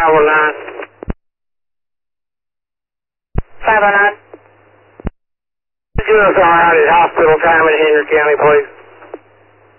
509. 509. Give us our out at hospital time in Henry County, please.